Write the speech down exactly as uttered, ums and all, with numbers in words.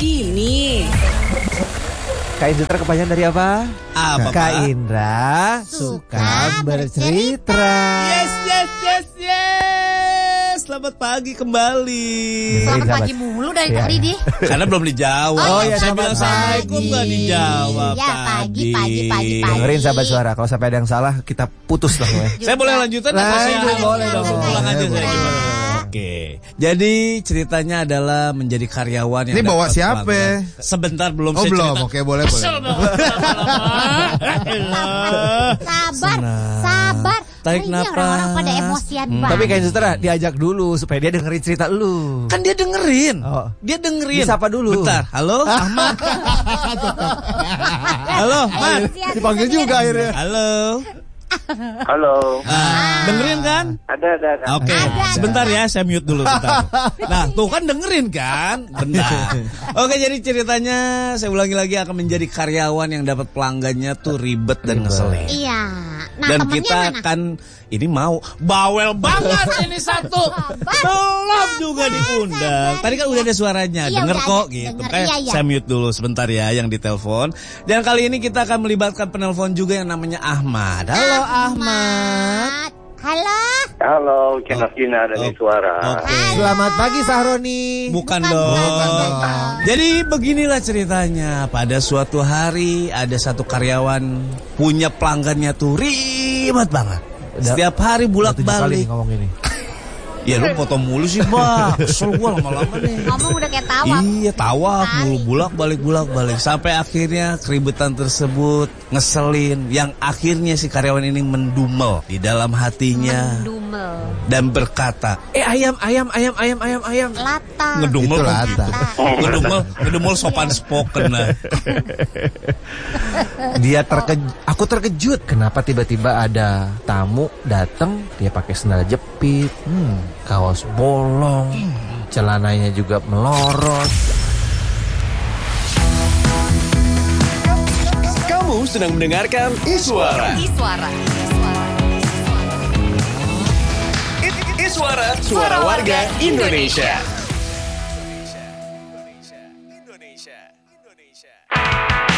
begini. Kak Indra kepanjangan dari apa? Apa, Kak Pak? Indra suka bercerita. Yes, yes, yes, yes. Selamat pagi kembali. Selamat pagi mulu dari Ya. tadi dia. Karena belum dijawab. Oh, iya, Saya selamat bilang pagi. Assalamualaikum nggak dijawab. Iya, pagi, pagi, pagi, pagi. Dengerin sahabat suara, kalau sampai ada yang salah kita putus lah. Saya boleh lanjutan atau Lanjut, saya boleh dong. pulang aja Boleh, saya boleh. gimana? Oke. Jadi ceritanya adalah menjadi karyawan yang Ini bawa dapat siapa? pelanggan. Sebentar belum Oh saya belum, cerita. oke boleh boleh. Sabar, sabar. Tarik Nah, ini napas. orang-orang pada emosian Hmm. banget. Tapi Kak Indra diajak dulu supaya dia dengerin cerita lu. Kan dia dengerin. Oh. Dia dengerin. Disapa dulu. Bentar. Halo, Ahmad. Halo, Ahmad. Dipanggil juga akhirnya. Halo. Halo, Ah, dengerin kan? ada ada ada. Oke, sebentar ya, saya mute dulu bentar. Nah, tuh kan dengerin kan? Bentar. Oke, jadi ceritanya saya ulangi lagi akan menjadi karyawan yang dapat pelanggannya tuh ribet dan ngeselin. Iya. Nah, Dan temennya kita mana? kan ini mau bawel banget ini satu. Belum juga diundang. Tadi kan udah ada suaranya, Iya, denger udah kok ada, gitu. denger, Kayak iya, iya. saya mute dulu sebentar ya yang ditelepon. Dan kali ini kita akan melibatkan penelpon juga yang namanya Ahmad. Halo Ahmad. Halo. Halo, Channel Cina dari Oh. Suara. Oke. Selamat pagi Sahroni. Bukan, Bukan dong. dong. Jadi beginilah ceritanya. Pada suatu hari ada satu karyawan punya pelanggannya tuh ribet banget. Udah- Setiap hari Udah tujuh kali nih bolak-balik. ngomong ini. Ya lu foto mulu sih, Bang. Kesel gua lama-lama nih. Ngomong udah kayak tawaf. Iya, tawaf mulu, bulak-balik bulak-balik sampai akhirnya keributan tersebut ngeselin yang akhirnya si karyawan ini mendumel di dalam hatinya Dumel. dan berkata, "Eh ayam, ayam, ayam, ayam, ayam, ayam." Lata. Ngedumel, Itu lata. ngedumel, ngedumel sopan spoken nah. Dia terkejut, aku terkejut. Kenapa tiba-tiba ada tamu datang, dia pakai sandal jepit, hmm, kaos bolong, celananya juga melorot. Kamu sedang mendengarkan Iswara. Iswara. Iswara, suara warga Indonesia.